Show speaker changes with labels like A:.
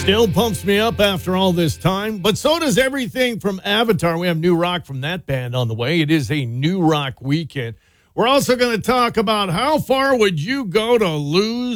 A: Still pumps me up after all this time, but so does everything from Avatar. We have new rock from that band on the way. It is a new rock weekend. We're also going to talk about how far would you go to lose